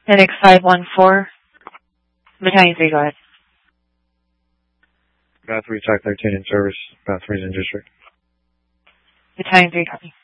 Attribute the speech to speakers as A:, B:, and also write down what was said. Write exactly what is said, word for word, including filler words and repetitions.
A: N X five one four. Battalion three, go ahead.
B: Bath three, Type thirteen in service. Bath three's in district.
A: Battalion three, copy.